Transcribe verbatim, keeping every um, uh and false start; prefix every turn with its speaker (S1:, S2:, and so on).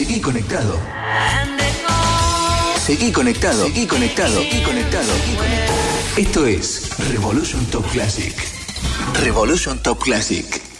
S1: Seguí conectado. Seguí conectado. Seguí conectado. Seguí conectado. Seguí conectado. Esto es Revolution Top Classic. Revolution Top Classic.